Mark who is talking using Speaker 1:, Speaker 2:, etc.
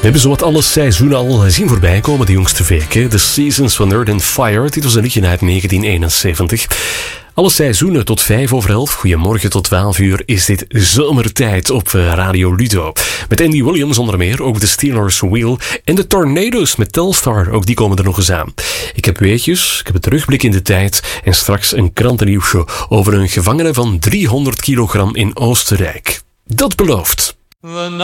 Speaker 1: hebben zowat alle seizoenen al zien voorbij komen de jongste weken. The Seasons van Earth and Fire, dit was een liedje uit 1971. Alle seizoenen tot 11:05. Goedemorgen tot 12 uur is dit zomertijd op Radio Ludo. Met Andy Williams onder meer, ook de Steelers Wheel en de Tornadoes met Telstar, ook die komen er nog eens aan. Ik heb weetjes, ik heb een terugblik in de tijd en straks een krantennieuwsje over een gevangene van 300 kilogram in Oostenrijk. Dat belooft.